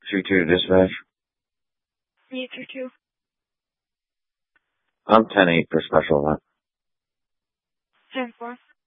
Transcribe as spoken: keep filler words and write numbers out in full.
three two dispatch. eight three two. I'm ten eight for special event. ten four.